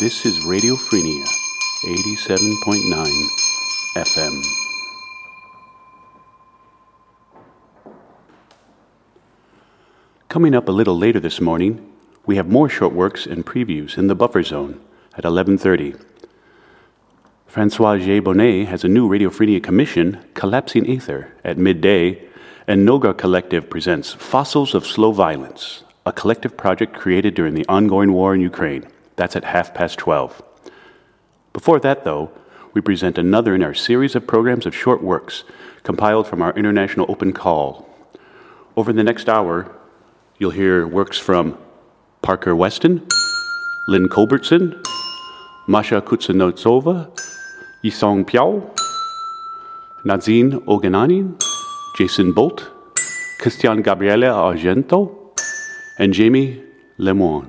This is Radio Frenia, 87.9 FM. Coming up a little later this morning, we have more short works and previews in the buffer zone at 11:30. Francois J. Bonnet has a new Radio Frenia commission, Collapsing Aether, at midday, and Noga Collective presents Fossils of Slow Violence, a collective project created during the ongoing war in Ukraine. That's at 12:30. Before that, though, we present another in our series of programs of short works compiled from our International Open Call. Over the next hour, you'll hear works from Parker Weston, Lynn Culbertson, Masha Kutsinotsova, Yisong Piao, Nazin Oganani, Jason Bolt, Christian Gabriele Argento, and Jamie Lemoine.